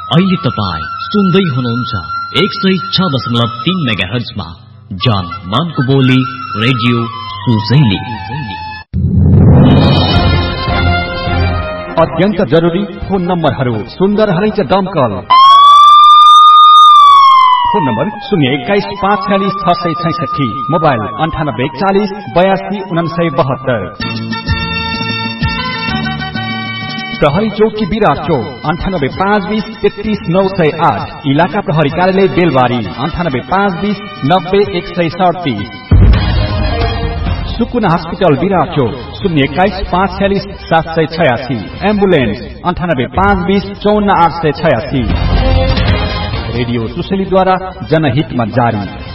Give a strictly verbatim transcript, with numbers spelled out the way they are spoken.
अहिले तपाईँ सुन्दै हुनुहुन्छ एक सय छ दशमलव तीन मेगा हर्जमा जन मनको बोली रेडियो सुजैली। अत्यन्त जरुरी फोन नम्बरहरू सुन्दर हरैच दमकल। फोन नम्बर शून्य एक्काइस पाँच छयालिस छ सय छैसठी, मोबाइल अन्ठानब्बे एकचालिस बयासी उनासय बहत्तर। प्रहरी चौकी विराट चौक अन्ठानब्बे पाँच बीस तेत्तीस नौ सय आठ, इलाका प्रहरी कार्यालय बेलबारी अन्ठानब्बे पाँच बीस नब्बे एक सय सड़तीस। सुकुना हस्पिटल विराट चौक शून्य एक्काइस पाँच छयालिस सात सय छयासी, एम्बुलेन्स अन्ठानब्बे पाँच बीस चौन्न आठ सय छयासी। रेडियो सुशलीद्वारा जनहितमा जारी।